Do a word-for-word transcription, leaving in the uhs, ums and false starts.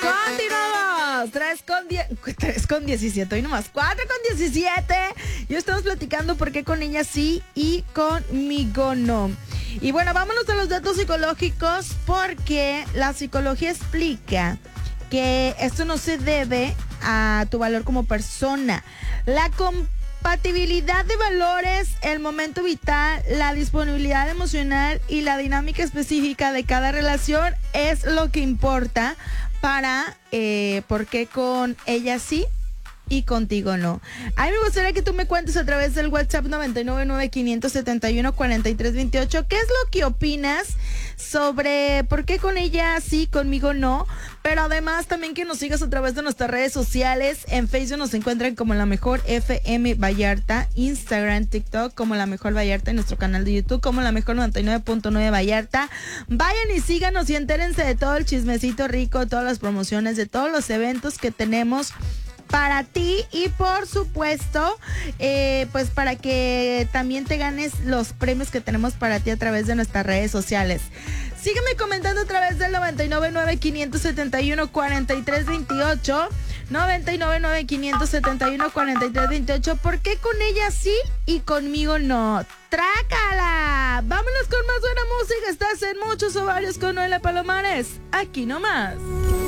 Continuamos. tres con, die- tres con diecisiete, hoy nomás. cuatro con diecisiete. Y estamos platicando por qué con ella sí y conmigo no. Y bueno, vámonos a los datos psicológicos, porque la psicología explica que esto no se debe a tu valor como persona. La compatibilidad de valores, el momento vital, la disponibilidad emocional y la dinámica específica de cada relación es lo que importa para eh, por qué con ella sí y contigo no. A mí me gustaría que tú me cuentes a través del WhatsApp noventa y nueve nueve, quinientos setenta y uno, cuarenta y tres veintiocho qué es lo que opinas sobre por qué con ella sí, conmigo no. Pero además también que nos sigas a través de nuestras redes sociales. En Facebook nos encuentran como La Mejor F M Vallarta, Instagram, TikTok como La Mejor Vallarta, y nuestro canal de YouTube como La Mejor noventa y nueve punto nueve Vallarta. Vayan y síganos y entérense de todo el chismecito rico, todas las promociones, de todos los eventos que tenemos para ti, y por supuesto eh, pues para que también te ganes los premios que tenemos para ti a través de nuestras redes sociales. Sígueme comentando a través del noventa y nueve nueve, quinientos setenta y uno, cuarenta y tres veintiocho, noventa y nueve nueve, quinientos setenta y uno, cuarenta y tres veintiocho. ¿Por qué con ella sí y conmigo no? ¡Trácala! Vámonos con más buena música. Estás en Muchos Ovarios con Noela Palomares. Aquí nomás.